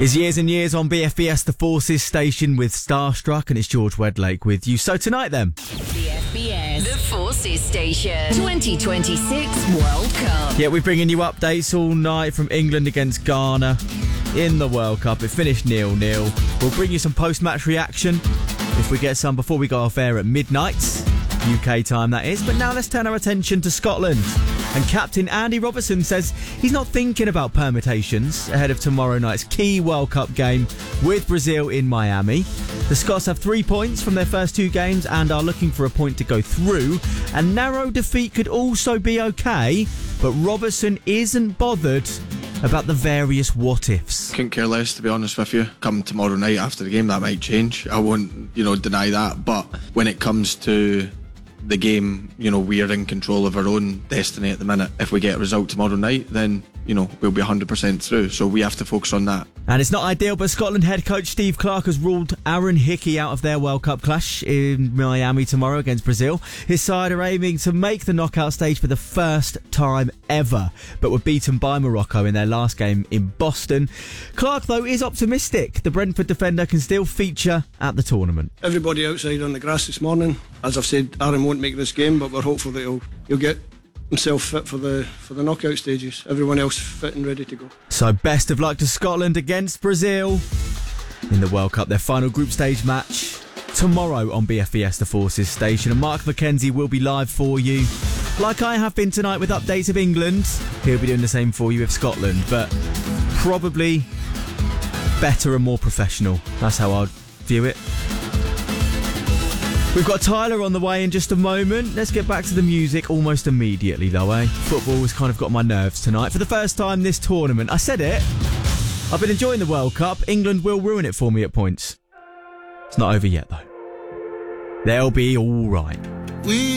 It's Years and Years on BFBS, the Forces station with Starstruck, and it's George Wedlake with you. So tonight then. BFBS, the Forces station, 2026 World Cup. Yeah, we're bringing you updates all night from England against Ghana in the World Cup. It finished 0-0. We'll bring you some post-match reaction if we get some before we go off air at midnight, UK time that is. But now let's turn our attention to Scotland. And Captain Andy Robertson says he's not thinking about permutations ahead of tomorrow night's key World Cup game with Brazil in Miami. The Scots have 3 points from their first 2 games and are looking for a point to go through. A narrow defeat could also be okay, but Robertson isn't bothered about the various what-ifs. Couldn't care less, to be honest with you. Come tomorrow night after the game, that might change. I won't, deny that. But when it comes to the game, we're in control of our own destiny at the minute. If we get a result tomorrow night, then, we'll be 100% through. So we have to focus on that. And it's not ideal, but Scotland head coach Steve Clarke has ruled Aaron Hickey out of their World Cup clash in Miami tomorrow against Brazil. His side are aiming to make the knockout stage for the first time ever, but were beaten by Morocco in their last game in Boston. Clarke, though, is optimistic. The Brentford defender can still feature at the tournament. Everybody outside on the grass this morning. As I've said, Aaron won't make this game, but we're hopeful that he'll get himself fit for the knockout stages. Everyone else fit and ready to go. So best of luck to Scotland against Brazil in the World Cup, their final group stage match tomorrow on BFBS, the Forces station. And Mark McKenzie will be live for you, like I have been tonight with updates of England. He'll be doing the same for you with Scotland, but probably better and more professional. That's how I'd view it. We've got Tyler on the way in just a moment. Let's get back to the music almost immediately, though, eh? Football has kind of got my nerves tonight. For the first time this tournament, I said it, I've been enjoying the World Cup. England will ruin it for me at points. It's not over yet, though. They'll be all right.